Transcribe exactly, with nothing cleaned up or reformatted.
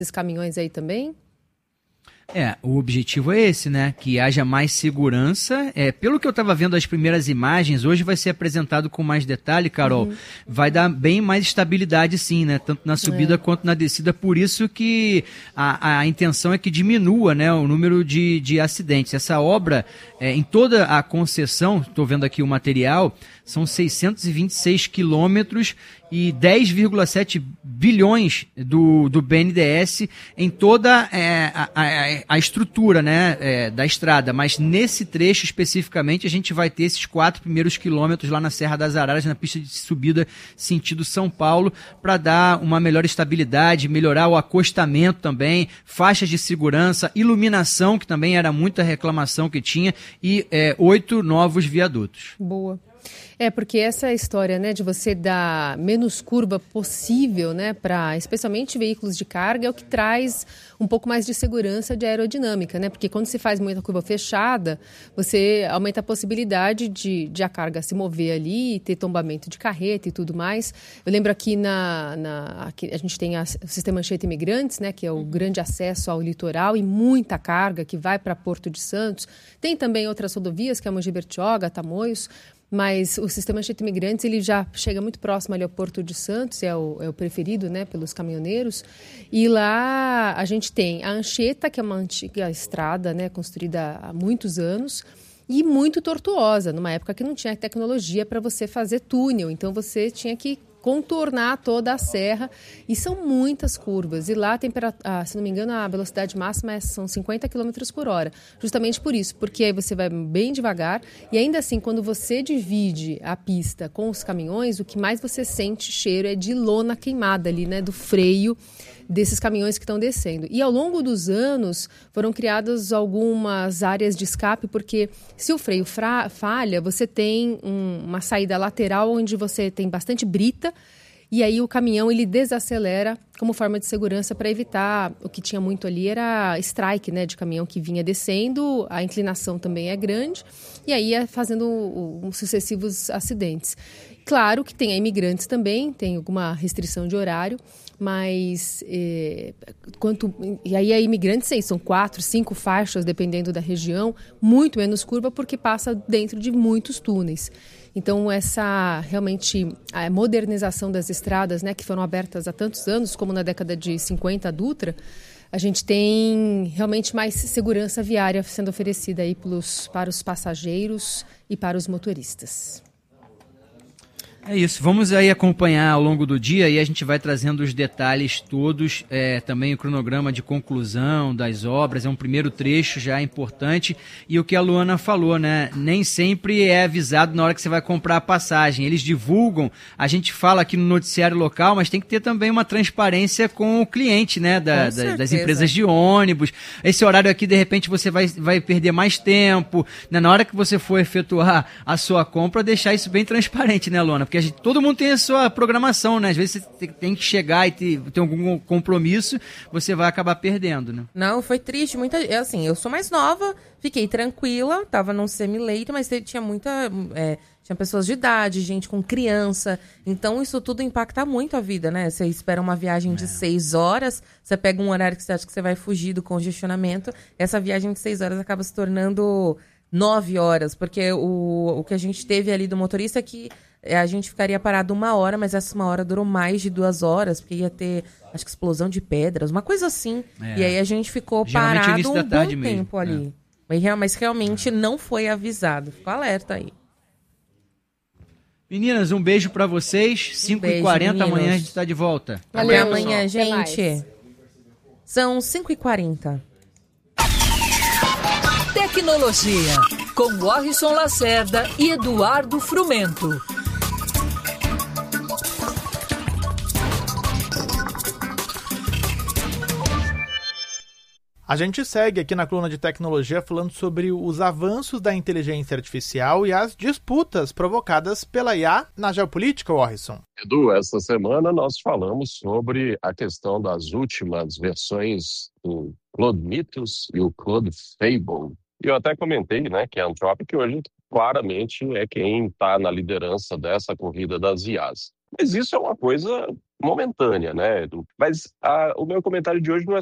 esses caminhões aí também? É, o objetivo é esse, né? Que haja mais segurança. É, pelo que eu estava vendo as primeiras imagens, hoje vai ser apresentado com mais detalhe, Carol. Uhum. Vai dar bem mais estabilidade, sim, né? Tanto na subida é. quanto na descida. Por isso que a, a intenção é que diminua, né, o número de, de acidentes. Essa obra, é, em toda a concessão, estou vendo aqui o material, são seiscentos e vinte e seis quilômetros e dez vírgula sete bilhões do, do B N D E S em toda é, a, a, a estrutura, né, é, da estrada. Mas nesse trecho especificamente a gente vai ter esses quatro primeiros quilômetros lá na Serra das Araras, na pista de subida sentido São Paulo, para dar uma melhor estabilidade, melhorar o acostamento também, faixas de segurança, iluminação, que também era muita reclamação que tinha, e é, oito novos viadutos. Boa. É, porque essa história, né, de você dar menos curva possível, né, para especialmente veículos de carga, é o que traz um pouco mais de segurança de aerodinâmica, né, porque quando se faz muita curva fechada, você aumenta a possibilidade de, de a carga se mover ali, ter tombamento de carreta e tudo mais. Eu lembro aqui na, na aqui a gente tem a, o sistema Anchieta Imigrantes, né, que é o grande acesso ao litoral e muita carga que vai para Porto de Santos. Tem também outras rodovias, que é a Mogi Bertioga, Tamoios, mas o sistema Anchieta Imigrantes ele já chega muito próximo ali ao Porto de Santos, é o, é o preferido, né, pelos caminhoneiros. E lá a gente tem a Anchieta, que é uma antiga estrada, né, construída há muitos anos, e muito tortuosa, numa época que não tinha tecnologia para você fazer túnel. Então você tinha que contornar toda a serra, e são muitas curvas, e lá, a temperatura, se não me engano, a velocidade máxima é, são cinquenta quilômetros por hora, justamente por isso, porque aí você vai bem devagar, e ainda assim, quando você divide a pista com os caminhões, o que mais você sente cheiro é de lona queimada ali, né, do freio desses caminhões que estão descendo. E ao longo dos anos foram criadas algumas áreas de escape, porque se o freio fra- falha, você tem um, uma saída lateral onde você tem bastante brita, e aí o caminhão ele desacelera como forma de segurança para evitar, o que tinha muito ali era strike, né, de caminhão que vinha descendo, a inclinação também é grande, e aí ia fazendo um, sucessivos acidentes. Claro que tem imigrantes também, tem alguma restrição de horário, mas é, quanto, e aí a imigrantes sim, são quatro, cinco faixas, dependendo da região, muito menos curva, porque passa dentro de muitos túneis. Então, essa realmente a modernização das estradas, né, que foram abertas há tantos anos, como na década de cinquenta, a Dutra, a gente tem realmente mais segurança viária sendo oferecida aí pelos, para os passageiros e para os motoristas. É isso, vamos aí acompanhar ao longo do dia e a gente vai trazendo os detalhes todos, é, também o cronograma de conclusão das obras, é um primeiro trecho já importante, e o que a Luana falou, né, nem sempre é avisado na hora que você vai comprar a passagem, eles divulgam, a gente fala aqui no noticiário local, mas tem que ter também uma transparência com o cliente, né, da, da, das empresas de ônibus, esse horário aqui de repente você vai, vai perder mais tempo, né, na hora que você for efetuar a sua compra, deixar isso bem transparente, né, Luana? Porque a gente, todo mundo tem a sua programação, né? Às vezes você tem que chegar e ter, ter algum compromisso, você vai acabar perdendo, né? Não, foi triste. Muita, assim, eu sou mais nova, fiquei tranquila, tava num semi-leito, mas tinha muita... É, tinha pessoas de idade, gente com criança. Então, isso tudo impacta muito a vida, né? Você espera uma viagem de é. seis horas, você pega um horário que você acha que você vai fugir do congestionamento, essa viagem de seis horas acaba se tornando nove horas, porque o, o que a gente teve ali do motorista é que a gente ficaria parado uma hora, mas essa uma hora durou mais de duas horas, porque ia ter, acho que explosão de pedras, uma coisa assim. É. E aí a gente ficou Geralmente parado um bom mesmo. tempo ali. É. Mas, mas realmente é. não foi avisado. Ficou alerta aí. Meninas, um beijo pra vocês. cinco e quarenta amanhã a gente tá de volta. Valeu, até amanhã, gente. São cinco e quarenta. Tecnologia, com Warrison Lacerda e Eduardo Frumento. A gente segue aqui na coluna de tecnologia falando sobre os avanços da inteligência artificial e as disputas provocadas pela I A na geopolítica, Warrison. Edu, essa semana nós falamos sobre a questão das últimas versões do Claude Mythos e o Claude Fable. E eu até comentei, né, que a Anthropic hoje claramente é quem está na liderança dessa corrida das I As. Mas isso é uma coisa momentânea, né, Edu? Mas a, o meu comentário de hoje não é